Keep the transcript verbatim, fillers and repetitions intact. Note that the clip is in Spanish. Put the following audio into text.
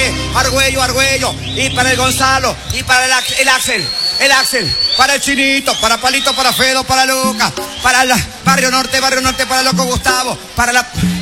Jorge, Argüello, Argüello, y para el Gonzalo, y para el, el Axel, el Axel, para el Chinito, para Palito, para Fedo, para Lucas, para el Barrio Norte, Barrio Norte, para el Loco Gustavo, para la...